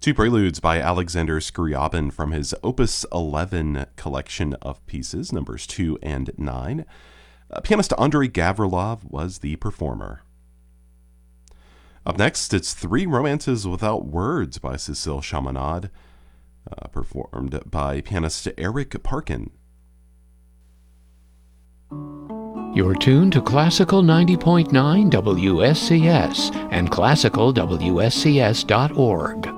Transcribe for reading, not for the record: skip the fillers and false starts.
Two preludes by Alexander Scriabin from his Opus 11 collection of pieces, numbers 2 and 9. Pianist Andrei Gavrilov was the performer. Up next, it's Three Romances Without Words by Cécile Chaminade, performed by pianist Eric Parkin. You're tuned to Classical 90.9 WSCS and classicalwscs.org.